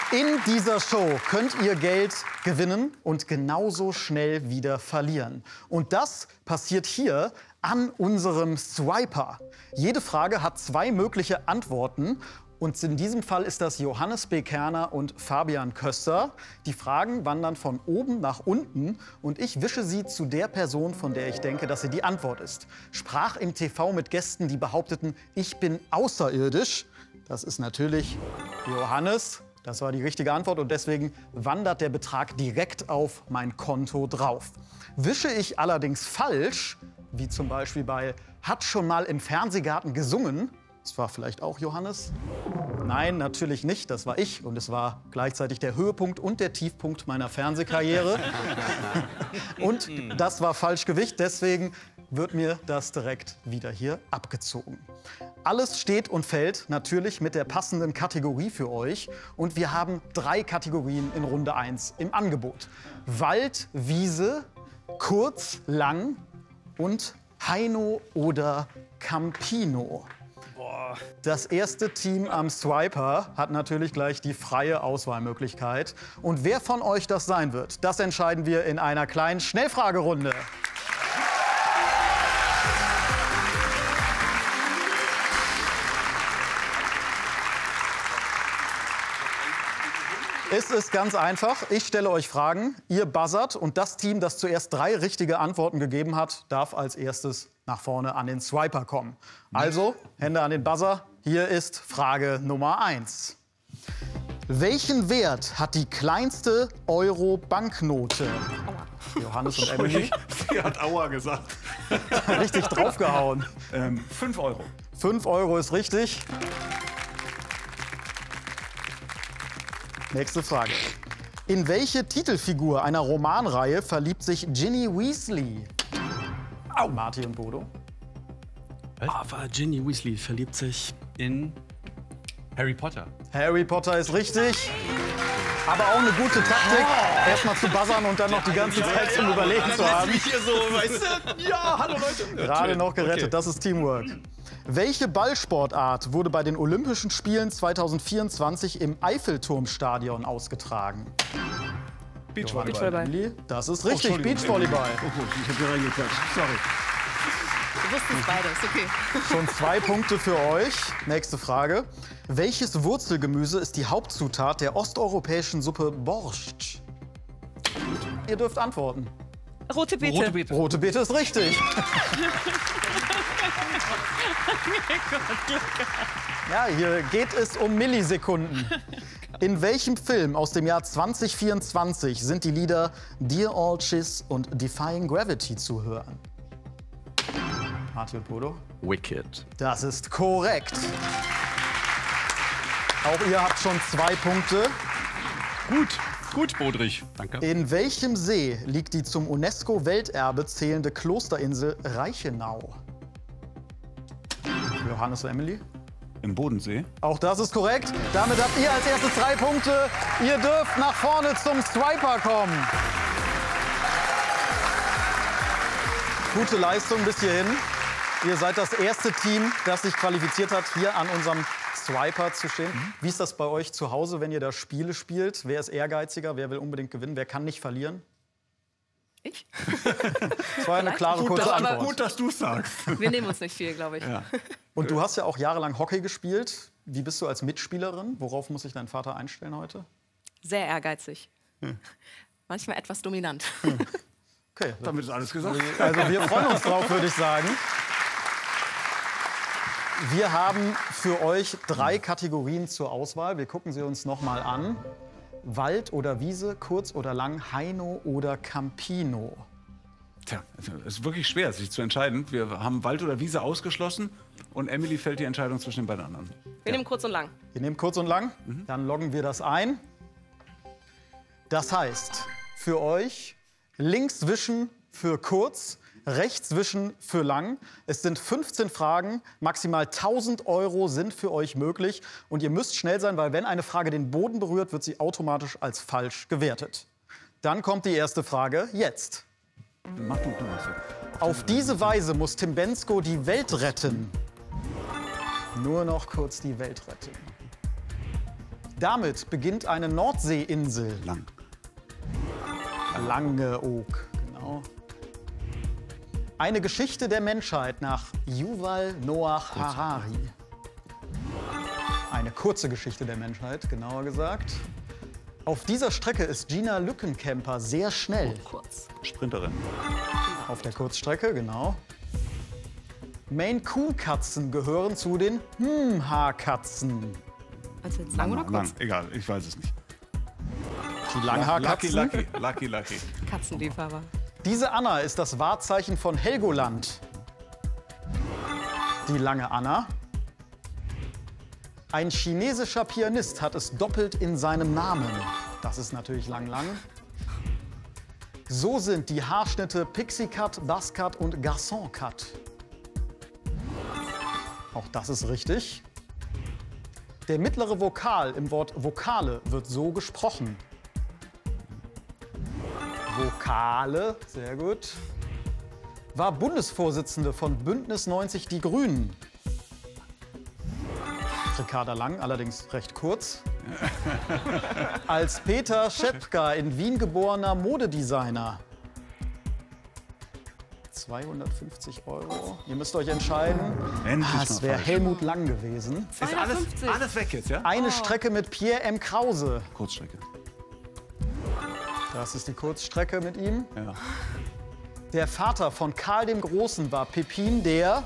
In dieser Show könnt ihr Geld gewinnen und genauso schnell wieder verlieren. Und das passiert hier an unserem Swiper. Jede Frage hat 2 mögliche Antworten. Und in diesem Fall ist das Johannes B. Kerner und Fabian Köster. Die Fragen wandern von oben nach unten und ich wische sie zu der Person, von der ich denke, dass sie die Antwort ist. Sprach im TV mit Gästen, die behaupteten, ich bin außerirdisch. Das ist natürlich Johannes. Das war die richtige Antwort und deswegen wandert der Betrag direkt auf mein Konto drauf. Wische ich allerdings falsch, wie zum Beispiel bei hat schon mal im Fernsehgarten gesungen, das war vielleicht auch Johannes? Nein, natürlich nicht, das war ich und es war gleichzeitig der Höhepunkt und der Tiefpunkt meiner Fernsehkarriere. Und das war Falschgewicht, deswegen wird mir das direkt wieder hier abgezogen. Alles steht und fällt natürlich mit der passenden Kategorie für euch. Und wir haben 3 Kategorien in Runde 1 im Angebot. Wald, Wiese, kurz, lang und Heino oder Campino. Das erste Team am Swiper hat natürlich gleich die freie Auswahlmöglichkeit. Und wer von euch das sein wird, das entscheiden wir in einer kleinen Schnellfragerunde. Es ist ganz einfach. Ich stelle euch Fragen, ihr buzzert und das Team, das zuerst 3 richtige Antworten gegeben hat, darf als erstes nach vorne an den Swiper kommen. Also, Hände an den Buzzer. Hier ist Frage Nummer 1. Welchen Wert hat die kleinste Euro-Banknote? Johannes und Emily. Sie hat Aua gesagt. Richtig draufgehauen. 5 Euro. 5 Euro ist richtig. Nächste Frage. In welche Titelfigur einer Romanreihe verliebt sich Ginny Weasley? Au. Martin und Bodo. Aber Ginny Weasley verliebt sich in Harry Potter. Harry Potter ist richtig. Aber auch eine gute Taktik, erstmal zu buzzern und dann noch die ganze Zeit zum Überlegen zu haben. Hier so, weißt du? Ja, hallo Leute. Gerade noch gerettet, das ist Teamwork. Welche Ballsportart wurde bei den Olympischen Spielen 2024 im Eiffelturmstadion ausgetragen? Beachvolleyball. Das ist richtig, Beachvolleyball. Oh gut, ich hab hier reingeklatscht. Sorry. Wir wussten es beide, ist okay. Schon 2 Punkte für euch. Nächste Frage. Welches Wurzelgemüse ist die Hauptzutat der osteuropäischen Suppe Borscht? Ihr dürft antworten. Rote Beete. Rote Beete. Rote Beete ist richtig. Ja, hier geht es um Millisekunden. In welchem Film aus dem Jahr 2024 sind die Lieder Dear All Chiss und Defying Gravity zu hören? Martin und Bodo? Wicked. Das ist korrekt. Auch ihr habt schon 2 Punkte. Gut, Bodrich. Danke. In welchem See liegt die zum UNESCO-Welterbe zählende Klosterinsel Reichenau? Johannes und Emily? Im Bodensee. Auch das ist korrekt. Damit habt ihr als erstes 3 Punkte. Ihr dürft nach vorne zum Swiper kommen. Gute Leistung bis hierhin. Ihr seid das erste Team, das sich qualifiziert hat, hier an unserem Swiper zu stehen. Wie ist das bei euch zu Hause, wenn ihr da Spiele spielt? Wer ist ehrgeiziger? Wer will unbedingt gewinnen? Wer kann nicht verlieren? Ich? Das war eine klare, kurze Antwort. Gut, dass du es sagst. Wir nehmen uns nicht viel, glaube ich. Ja. Und du hast ja auch jahrelang Hockey gespielt. Wie bist du als Mitspielerin? Worauf muss sich dein Vater einstellen heute? Sehr ehrgeizig. Manchmal etwas dominant. Okay, Damit ist alles gesagt. also wir freuen uns drauf, würde ich sagen. Wir haben für euch 3 Kategorien zur Auswahl. Wir gucken sie uns noch mal an. Wald oder Wiese, kurz oder lang, Heino oder Campino. Tja, es ist wirklich schwer, sich zu entscheiden. Wir haben Wald oder Wiese ausgeschlossen und Emily fällt die Entscheidung zwischen den beiden anderen. Wir nehmen kurz und lang. Wir nehmen kurz und lang, dann loggen wir das ein. Das heißt, für euch links wischen für kurz, rechts wischen für lang. Es sind 15 Fragen, maximal 1.000 Euro sind für euch möglich. Und ihr müsst schnell sein, weil wenn eine Frage den Boden berührt, wird sie automatisch als falsch gewertet. Dann kommt die erste Frage jetzt. Mach du was. Auf diese Weise muss Tim Bendzko die Welt retten. Nur noch kurz die Welt retten. Damit beginnt eine Nordseeinsel. Langeoog, genau. Eine Geschichte der Menschheit nach Yuval Noah Harari. Eine kurze Geschichte der Menschheit, genauer gesagt. Auf dieser Strecke ist Gina Lückenkämper sehr schnell. Kurz. Sprinterin. Auf der Kurzstrecke, genau. Maine-Coon-Katzen gehören zu den Haarkatzen. Also jetzt lang oder kurz? Egal, ich weiß es nicht. Die Langhaarkatzen. Lucky. Katzenliebhaber. Diese Anna ist das Wahrzeichen von Helgoland. Die lange Anna. Ein chinesischer Pianist hat es doppelt in seinem Namen. Das ist natürlich lang. So sind die Haarschnitte Pixie Cut, Buzz Cut und Garçon Cut. Auch das ist richtig. Der mittlere Vokal im Wort Vokale wird so gesprochen. Vokale, sehr gut. War Bundesvorsitzende von Bündnis 90 Die Grünen. Ricarda Lang, allerdings recht kurz. Als Peter Schepka in Wien geborener Modedesigner. 250 €. Ihr müsst euch entscheiden. Es wäre Helmut Lang gewesen. Ist alles weg jetzt, ja? Eine Strecke mit Pierre M. Krause. Kurzstrecke. Das ist die Kurzstrecke mit ihm. Ja. Der Vater von Karl dem Großen war Pepin der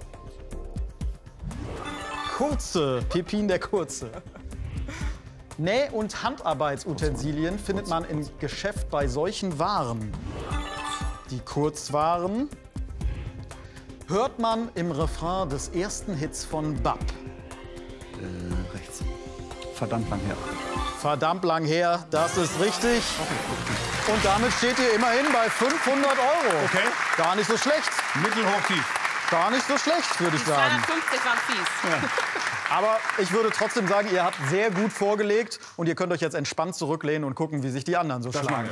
Kurze. Pepin der Kurze. Näh- und Handarbeitsutensilien findet man im Geschäft bei solchen Waren. Die Kurzwaren hört man im Refrain des ersten Hits von BAP. Rechts. Verdammt lang her. Verdammt lang her, das ist richtig. Und damit steht ihr immerhin bei 500 €. Okay. Gar nicht so schlecht. Mittelhoch tief. Gar nicht so schlecht, würde ich sagen. 250 waren fies. Aber ich würde trotzdem sagen, ihr habt sehr gut vorgelegt und ihr könnt euch jetzt entspannt zurücklehnen und gucken, wie sich die anderen so schlagen.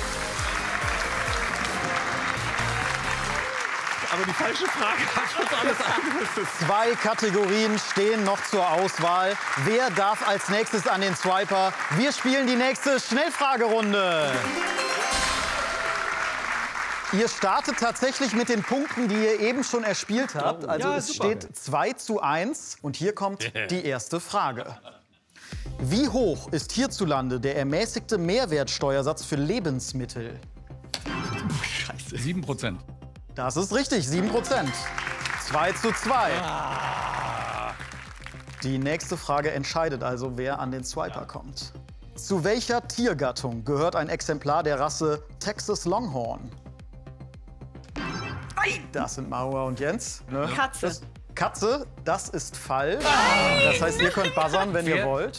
Aber die falsche Frage hat uns alles angewiesen. 2 Kategorien stehen noch zur Auswahl. Wer darf als nächstes an den Swiper? Wir spielen die nächste Schnellfragerunde. Ihr startet tatsächlich mit den Punkten, die ihr eben schon erspielt habt. Also Ja, es super. steht 2:1 und hier kommt die erste Frage. Wie hoch ist hierzulande der ermäßigte Mehrwertsteuersatz für Lebensmittel? 7%. Das ist richtig, 7%. 2:2. Die nächste Frage entscheidet also, wer an den Swiper kommt. Zu welcher Tiergattung gehört ein Exemplar der Rasse Texas Longhorn? Das sind Marua und Jens. Ne? Katze. Katze, das ist falsch. Das heißt, ihr könnt buzzern, wenn ihr wollt.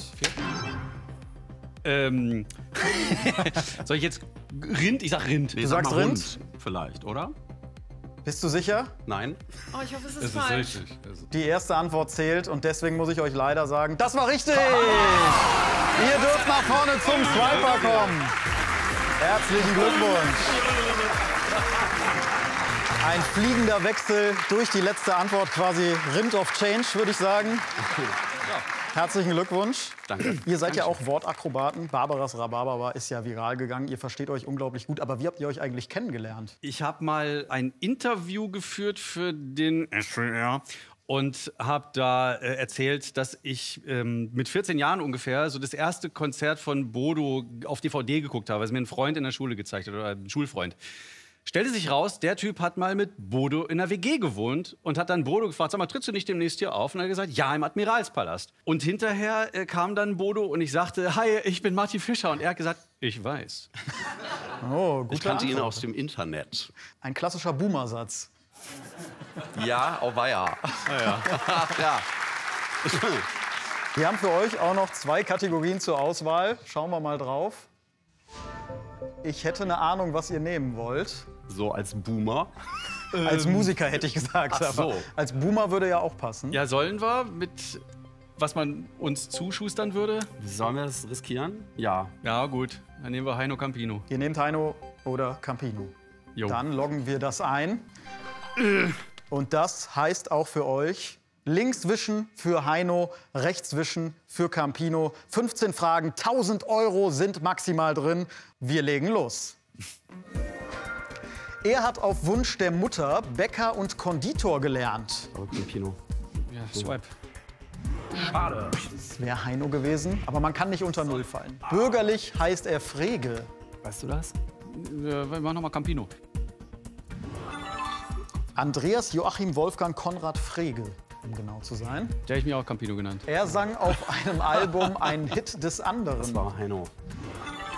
Soll ich jetzt Rind? Ich sag Rind. Du sagst Rind? Vielleicht, oder? Bist du sicher? Nein? Oh, ich hoffe, es ist Das ist falsch. richtig. Die erste Antwort zählt und deswegen muss ich euch leider sagen, das war richtig! Ihr dürft nach vorne zum Swiper kommen. Herzlichen Glückwunsch. Ein fliegender Wechsel durch die letzte Antwort, quasi Rind of Change, würde ich sagen. Herzlichen Glückwunsch. Danke. Ihr seid ja auch Wortakrobaten. Barbaras Rhabarber ist ja viral gegangen. Ihr versteht euch unglaublich gut. Aber wie habt ihr euch eigentlich kennengelernt? Ich habe mal ein Interview geführt für den SWR und habe da erzählt, dass ich mit 14 Jahren ungefähr so das erste Konzert von Bodo auf DVD geguckt habe, was mir ein Freund in der Schule gezeigt hat, oder ein Schulfreund. Stellte sich raus, der Typ hat mal mit Bodo in der WG gewohnt und hat dann Bodo gefragt, sag mal, trittst du nicht demnächst hier auf? Und er hat gesagt, ja, im Admiralspalast. Und hinterher kam dann Bodo und ich sagte, hi, ich bin Martin Fischer. Und er hat gesagt, ich weiß. Oh, Ich gute kannte ihn Antwort. aus dem Internet. Ein klassischer Boomer-Satz. Ja, oh weia. Ja. Wir haben für euch auch noch 2 Kategorien zur Auswahl. Schauen wir mal drauf. Ich hätte eine Ahnung, was ihr nehmen wollt. So als Boomer. Als Musiker hätte ich gesagt. ach so. Aber als Boomer würde ja auch passen. Ja, sollen wir mit, was man uns zuschustern würde? Sollen wir das riskieren? Ja. Ja, gut. Dann nehmen wir Heino Campino. Ihr nehmt Heino oder Campino. Jo. Dann loggen wir das ein. Und das heißt auch für euch Links wischen für Heino, rechts wischen für Campino. 15 Fragen, 1000 € sind maximal drin. Wir legen los. Er hat auf Wunsch der Mutter Bäcker und Konditor gelernt. Aber Campino. Ja, Swipe. Das wäre Heino gewesen, aber man kann nicht unter Null fallen. Bürgerlich heißt er Frege. Weißt du das? Wir machen nochmal Campino. Andreas Joachim Wolfgang Konrad Frege, um genau zu sein. Der hätte ich mir auch Campino genannt. Er sang auf einem Album einen Hit des anderen. Das war Heino.